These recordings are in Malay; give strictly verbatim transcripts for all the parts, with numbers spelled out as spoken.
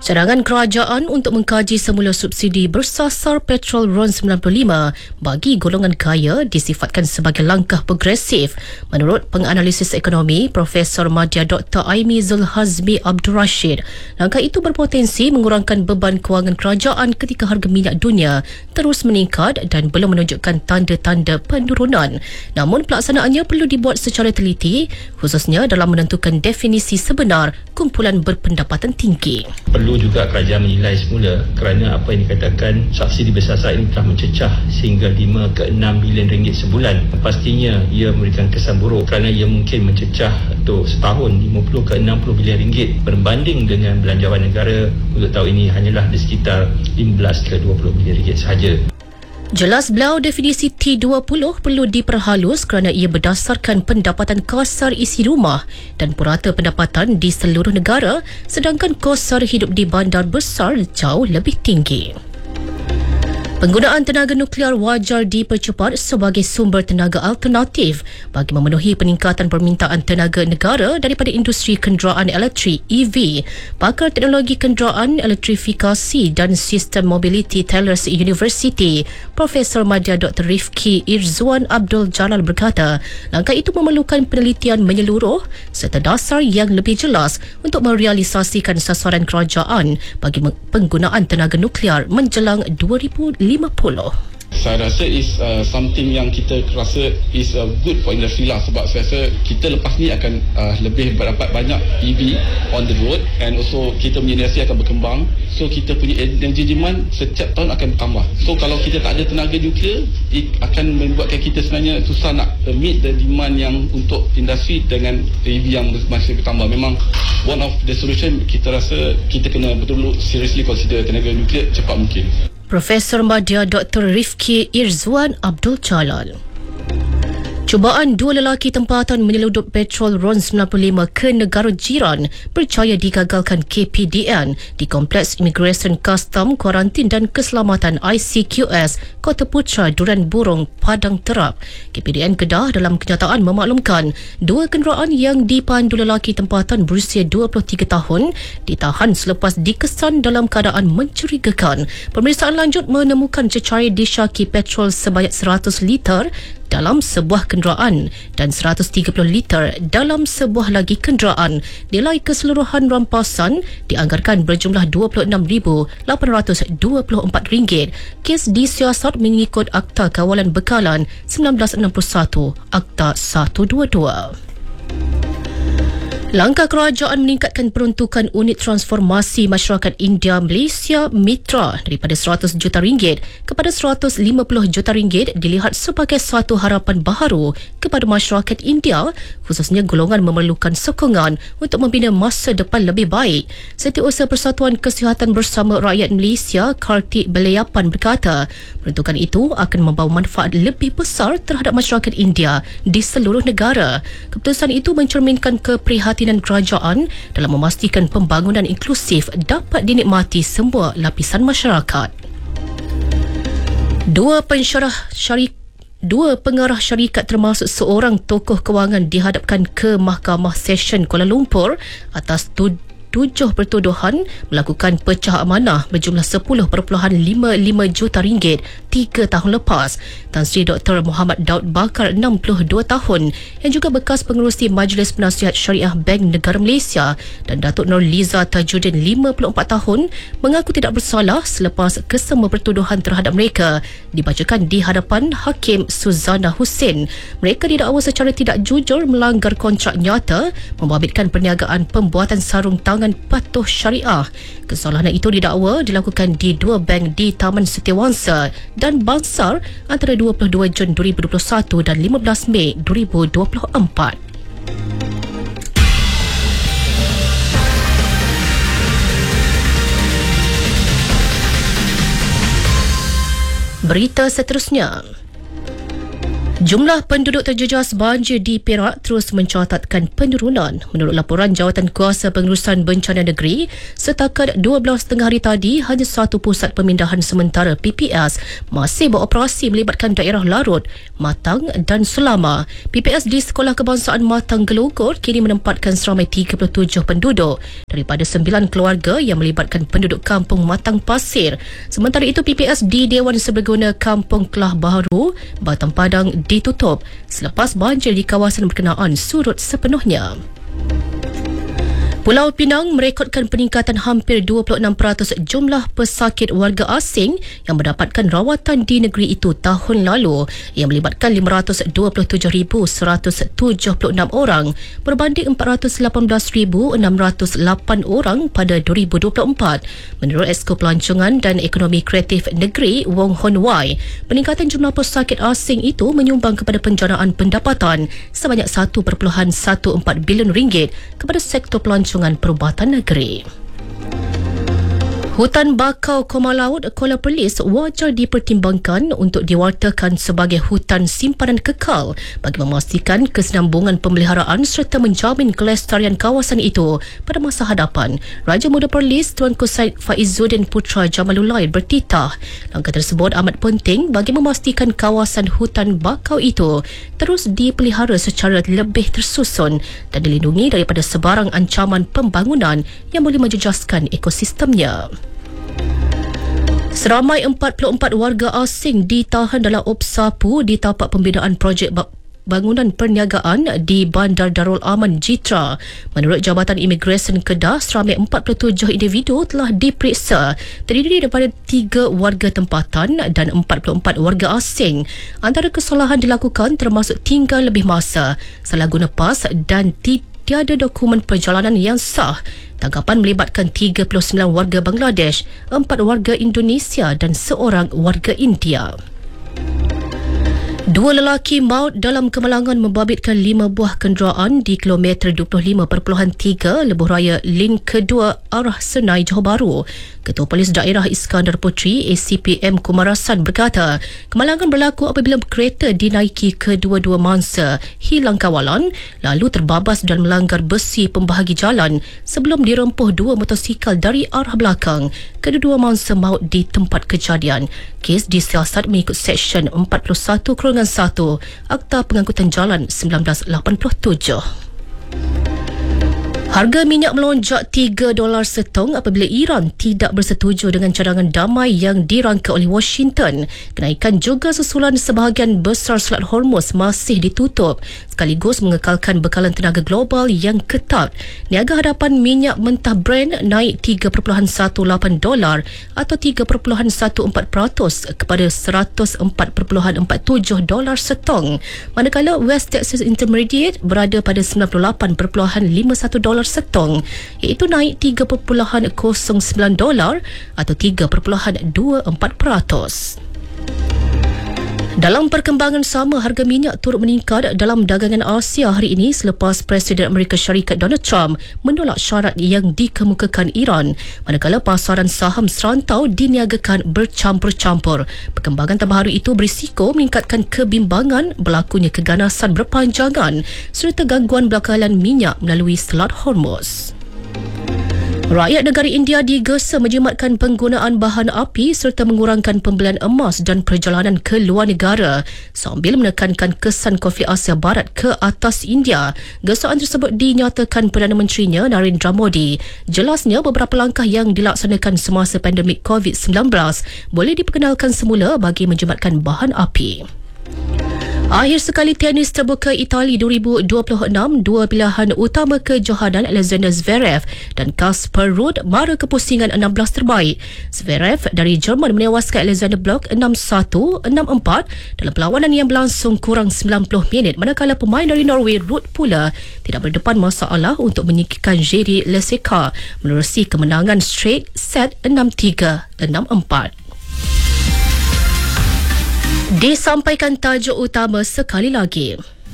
Cadangan kerajaan untuk mengkaji semula subsidi bersasar petrol RON sembilan puluh lima bagi golongan kaya disifatkan sebagai langkah progresif. Menurut penganalisis ekonomi Profesor Madya Doktor Aimi Zulhazmi Abdul Rashid, langkah itu berpotensi mengurangkan beban kewangan kerajaan ketika harga minyak dunia terus meningkat dan belum menunjukkan tanda-tanda penurunan. Namun pelaksanaannya perlu dibuat secara teliti, khususnya dalam menentukan definisi sebenar kumpulan berpendapatan tinggi. Perlu juga kerajaan menilai semula kerana apa yang dikatakan subsidi bersasar ini telah mencecah sehingga lima ke enam bilion ringgit sebulan. Pastinya ia memberikan kesan buruk kerana ia mungkin mencecah untuk setahun lima puluh ke enam puluh bilion ringgit berbanding dengan belanjawan negara untuk tahun ini hanyalah di sekitar lima belas ke dua puluh bilion ringgit sahaja. Jelas beliau definisi T dua puluh perlu diperhalus kerana ia berdasarkan pendapatan kasar isi rumah dan purata pendapatan di seluruh negara, sedangkan kos sara hidup di bandar besar jauh lebih tinggi. Penggunaan tenaga nuklear wajar dipercepat sebagai sumber tenaga alternatif bagi memenuhi peningkatan permintaan tenaga negara daripada industri kenderaan elektrik E V. Pakar Teknologi Kenderaan, Elektrifikasi dan Sistem Mobility Tellers University, Profesor Madya Doktor Rifki Irzwan Abdul Jalal berkata, langkah itu memerlukan penelitian menyeluruh serta dasar yang lebih jelas untuk merealisasikan sasaran kerajaan bagi penggunaan tenaga nuklear menjelang dua ribu lima puluh. Saya rasa is uh, something yang kita rasa is uh, good for industry lah, sebab saya rasa kita lepas ni akan uh, lebih berdapat banyak E V on the road and also kita punya industri akan berkembang, so kita punya energy demand setiap tahun akan bertambah. So kalau kita tak ada tenaga nuklear, it akan membuatkan kita sebenarnya susah nak uh, meet the demand yang untuk industri dengan E V yang masih bertambah. Memang one of the solution kita rasa kita kena betul-betul seriously consider tenaga nuklear cepat mungkin. Profesor Madya Doktor Rifki Irzwan Abdul Jalal. Cubaan dua lelaki tempatan menyeludup petrol RON sembilan puluh lima ke negara jiran percaya digagalkan K P D N di Kompleks Imigresen Custom, Kuarantin dan Keselamatan I C Q S Kota Putra, Durian Burong, Padang Terap. K P D N Kedah dalam kenyataan memaklumkan dua kenderaan yang dipandu lelaki tempatan berusia dua puluh tiga tahun ditahan selepas dikesan dalam keadaan mencurigakan. Pemeriksaan lanjut menemukan cecair disyaki petrol sebanyak seratus liter dalam sebuah kenderaan dan seratus tiga puluh liter dalam sebuah lagi kenderaan. Nilai keseluruhan rampasan dianggarkan berjumlah dua puluh enam ribu lapan ratus dua puluh empat ringgit. Kes disiasat mengikut Akta Kawalan Bekalan seribu sembilan ratus enam puluh satu, Akta seratus dua puluh dua. Langkah kerajaan meningkatkan peruntukan unit transformasi masyarakat India Malaysia Mitra daripada seratus juta ringgit kepada seratus lima puluh juta ringgit dilihat sebagai suatu harapan baharu kepada masyarakat India, khususnya golongan memerlukan sokongan untuk membina masa depan lebih baik. Setiausaha Persatuan Kesihatan Bersama Rakyat Malaysia Kartik Belayapan berkata, peruntukan itu akan membawa manfaat lebih besar terhadap masyarakat India di seluruh negara. Keputusan itu mencerminkan keprihatinan kerajaan dalam memastikan pembangunan inklusif dapat dinikmati semua lapisan masyarakat. Dua pensyarah syarikat Dua pengarah syarikat termasuk seorang tokoh kewangan dihadapkan ke Mahkamah Session Kuala Lumpur atas tud- tujuh pertuduhan melakukan pecah amanah berjumlah sepuluh perpuluhan lima lima juta ringgit tiga tahun lepas. Tan Sri Doktor Muhammad Daud Bakar enam puluh dua tahun yang juga bekas pengerusi Majlis Penasihat Syariah Bank Negara Malaysia dan Datuk Nur Liza Tajuddin lima puluh empat tahun mengaku tidak bersalah selepas kesemua pertuduhan terhadap mereka dibacakan di hadapan Hakim Suzana Hussein. Mereka didakwa secara tidak jujur melanggar kontrak nyata membabitkan perniagaan pembuatan sarung tangan patuh syariah. Kesalahan itu didakwa dilakukan di dua bank di Taman Setiawangsa dan Bangsar antara dua puluh dua Jun dua ribu dua puluh satu dan lima belas Mei dua ribu dua puluh empat. Berita seterusnya. Jumlah penduduk terjejas banjir di Perak terus mencatatkan penurunan. Menurut laporan Jawatan Kuasa Pengurusan Bencana Negeri, setakat dua belas tengah hari tadi, hanya satu pusat pemindahan sementara P P S masih beroperasi melibatkan daerah Larut, Matang dan Selama. P P S di Sekolah Kebangsaan Matang Gelogor kini menempatkan seramai tiga puluh tujuh penduduk daripada sembilan keluarga yang melibatkan penduduk kampung Matang Pasir. Sementara itu, P P S di Dewan Serbaguna Kampung Kelah Baharu, Batang Padang ditutup selepas banjir di kawasan berkenaan surut sepenuhnya. Pulau Pinang merekodkan peningkatan hampir dua puluh enam peratus jumlah pesakit warga asing yang mendapatkan rawatan di negeri itu tahun lalu, yang melibatkan lima ratus dua puluh tujuh ribu seratus tujuh puluh enam orang berbanding empat ratus lapan belas ribu enam ratus lapan orang pada dua ribu dua puluh empat. Menurut Esko Pelancongan dan Ekonomi Kreatif Negeri Wong Hon Wai, peningkatan jumlah pesakit asing itu menyumbang kepada penjanaan pendapatan sebanyak satu perpuluhan satu empat bilion ringgit kepada sektor pelancongan perubatan negeri. Hutan bakau Koma Laut Kuala Perlis wajar dipertimbangkan untuk diwartakan sebagai hutan simpanan kekal bagi memastikan kesinambungan pemeliharaan serta menjamin kelestarian kawasan itu pada masa hadapan. Raja Muda Perlis Tuanku Said Faizuddin Putra Jamalullah bertitah, langkah tersebut amat penting bagi memastikan kawasan hutan bakau itu terus dipelihara secara lebih tersusun dan dilindungi daripada sebarang ancaman pembangunan yang boleh menjejaskan ekosistemnya. Seramai empat puluh empat warga asing ditahan dalam Opsapu di tapak pembinaan projek bangunan perniagaan di Bandar Darul Aman Jitra. Menurut Jabatan Imigresen Kedah, seramai empat puluh tujuh individu telah diperiksa, terdiri daripada tiga warga tempatan dan empat puluh empat warga asing. Antara kesalahan dilakukan termasuk tinggal lebih masa, salah guna pas dan tiada dokumen perjalanan yang sah. Tangkapan melibatkan tiga puluh sembilan warga Bangladesh, empat warga Indonesia dan seorang warga India. Dua lelaki maut dalam kemalangan membabitkan lima buah kenderaan di kilometer dua puluh lima perpuluhan tiga Lebuh Raya Link kedua arah Senai, Johor Bahru. Ketua Polis Daerah Iskandar Puteri A C P M Kumarasan berkata, kemalangan berlaku apabila kereta dinaiki kedua-dua mangsa hilang kawalan lalu terbabas dan melanggar besi pembahagi jalan sebelum dirempuh dua motosikal dari arah belakang. Kedua-dua mangsa maut di tempat kejadian. Kes disiasat mengikut Seksyen empat puluh satu satu Akta Pengangkutan Jalan seribu sembilan ratus lapan puluh tujuh. Harga minyak melonjak tiga dolar setong apabila Iran tidak bersetuju dengan cadangan damai yang dirangka oleh Washington. Kenaikan juga susulan sebahagian besar Selat Hormuz masih ditutup sekaligus mengekalkan bekalan tenaga global yang ketat. Niaga hadapan minyak mentah Brent naik tiga perpuluhan satu lapan dolar atau tiga perpuluhan satu empat peratus kepada seratus empat perpuluhan empat tujuh dolar setong. Manakala West Texas Intermediate berada pada sembilan puluh lapan perpuluhan lima satu dolar setong, iaitu naik tiga perpuluhan kosong sembilan dolar atau tiga perpuluhan dua empat peratus. Dalam perkembangan sama, harga minyak turut meningkat dalam dagangan Asia hari ini selepas Presiden Amerika Syarikat Donald Trump menolak syarat yang dikemukakan Iran, manakala pasaran saham serantau diniagakan bercampur-campur. Perkembangan terbaru itu berisiko meningkatkan kebimbangan berlakunya keganasan berpanjangan serta gangguan bekalan minyak melalui Selat Hormuz. Rakyat negara India digesa menjimatkan penggunaan bahan api serta mengurangkan pembelian emas dan perjalanan ke luar negara sambil menekankan kesan konflik Asia Barat ke atas India. Gesaan tersebut dinyatakan Perdana Menterinya Narendra Modi. Jelasnya, beberapa langkah yang dilaksanakan semasa pandemik covid sembilan belas boleh diperkenalkan semula bagi menjimatkan bahan api. Akhir sekali tenis terbuka Itali dua ribu dua puluh enam, dua pilihan utama kejohanan Alexander Zverev dan Casper Ruud mara kepusingan enam belas terbaik. Zverev dari Jerman menewaskan Alexander Blok enam satu, enam empat dalam perlawanan yang berlangsung kurang sembilan puluh minit, manakala pemain dari Norway Ruud pula tidak berdepan masalah untuk menyingkirkan Jiří Leseka menerusi kemenangan straight set enam tiga, enam empat. Disampaikan tajuk utama sekali lagi.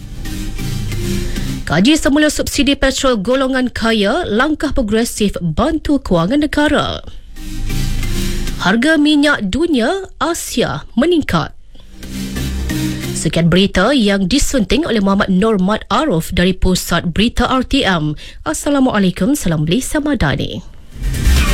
Kaji semula subsidi petrol golongan kaya, langkah progresif bantu kewangan negara. Harga minyak dunia Asia meningkat. Sekian berita yang disunting oleh Muhammad Nur Mat Arif dari Pusat Berita R T M. Assalamualaikum, salam Malaysia Madani.